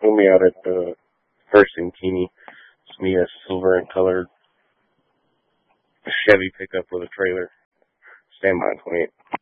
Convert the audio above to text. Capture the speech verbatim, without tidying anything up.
Pull me out at the First in Keeney. It's me, a silver and colored Chevy pickup with a trailer. Stand by, twenty-eight.